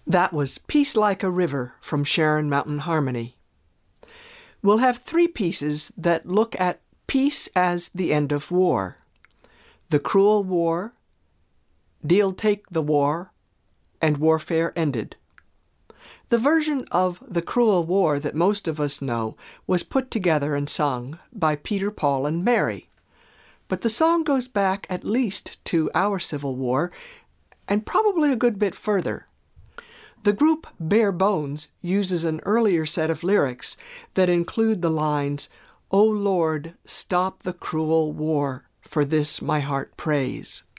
That was Peace Like a River from Sharon Mountain Harmony. We'll have three pieces that look at peace as the end of war. The Cruel War, Deal Take the War, and Warfare Ended. The version of The Cruel War that most of us know was put together and sung by Peter, Paul, and Mary. But the song goes back at least to our Civil War, and probably a good bit further. The group Bare Bones uses an earlier set of lyrics that include the lines, "O Lord, stop the cruel war, for this my heart prays."